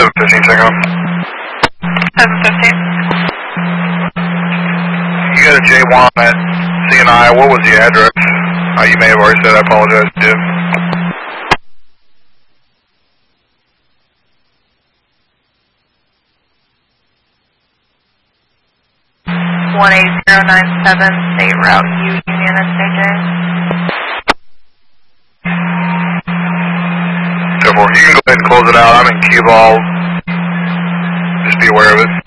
715 Tango. 715. You got a J1 at CNI. What was the address? You may have already said. I apologize, Jim. 18097 State Route U, Union SJ. Go for it. You can go ahead and close it out. I'm in cue ball. Just be aware of it.